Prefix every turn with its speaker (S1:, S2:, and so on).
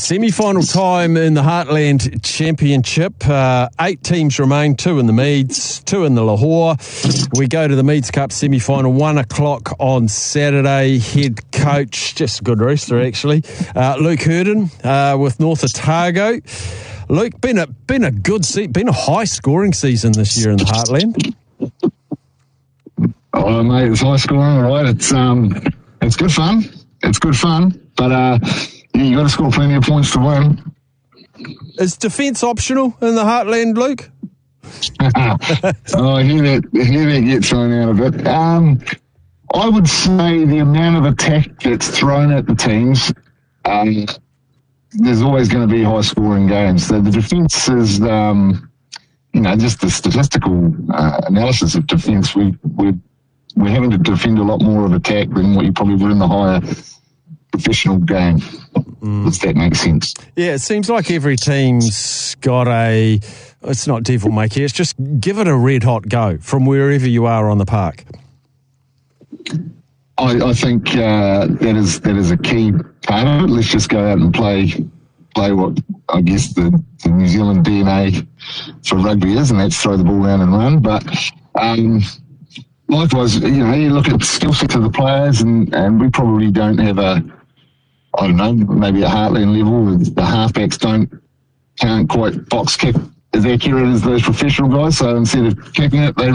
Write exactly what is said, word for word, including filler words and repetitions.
S1: Semi-final time in the Heartland Championship. Uh, eight teams remain, two in the Meads, two in the Lahore. We go to the Meads Cup semi-final, one o'clock on Saturday. Head coach, just a good rooster actually, uh, Luke Hurden uh, with North Otago. Luke, been a been a good se- been a high scoring season this year in the Heartland.
S2: Oh mate, it's high scoring, all right. It's um, it's good fun. It's good fun, but uh. Yeah, you got to score plenty of points to win.
S1: Is defence optional in the Heartland, Luke?
S2: oh, I hear that. I hear that get thrown out a bit. Um, I would say the amount of attack that's thrown at the teams, um, there's always going to be high-scoring games. The, the defence is, um, you know, just the statistical uh, analysis of defence. We we we're having to defend a lot more of attack than what you probably would in the higher professional game. Mm. Does that make sense?
S1: Yeah, it seems like every team's got a, it's not devil may care, it's just give it a red hot go from wherever you are on the park.
S2: I, I think uh, that is that is a key part of it. Let's just go out and play play what I guess the, the New Zealand D N A for rugby is, and that's throw the ball around and run. But um, likewise, you know, you look at the skill set of the players, and, and we probably don't have a, I don't know, maybe a Heartland level. The halfbacks don't can't quite box kick as accurate as those professional guys. So instead of kicking it, they